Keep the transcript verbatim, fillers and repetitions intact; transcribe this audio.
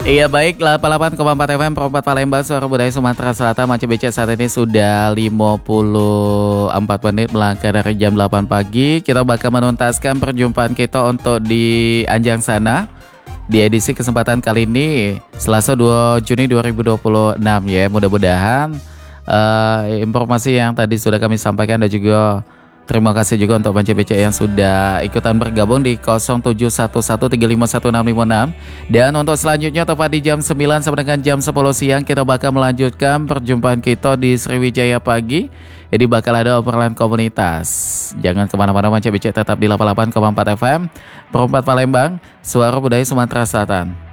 Iya baik, delapan puluh delapan koma empat F M Perempat Palembang, suara budaya Sumatera Selatan. Macam B C saat ini sudah lima puluh empat menit melangkah dari jam delapan pagi. Kita bakal menuntaskan perjumpaan kita untuk di Anjang Sana di edisi kesempatan kali ini Selasa dua Juni dua ribu dua puluh enam ya. Mudah-mudahan uh, informasi yang tadi sudah kami sampaikan dan juga terima kasih juga untuk Banci B C yang sudah ikutan bergabung di nol tujuh satu satu tiga lima satu enam lima enam. Dan untuk selanjutnya tepat di jam sembilan sampai dengan jam sepuluh siang kita bakal melanjutkan perjumpaan kita di Sriwijaya Pagi. Jadi bakal ada obrolan komunitas. Jangan kemana-mana, Banci B C tetap di delapan puluh delapan koma empat F M Perempat Palembang, suara budaya Sumatera Selatan.